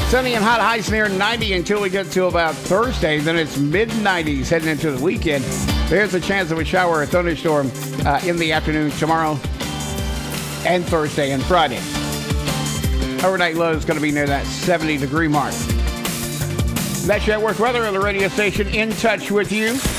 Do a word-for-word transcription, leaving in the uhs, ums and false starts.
Sunny and hot, highs near ninety until we get to about Thursday. Then it's mid nineties heading into the weekend. There's a chance of a shower or thunderstorm uh, in the afternoon tomorrow and Thursday and Friday. Overnight low is going to be near that seventy degree mark. That's your at work weather on the radio station. In touch with you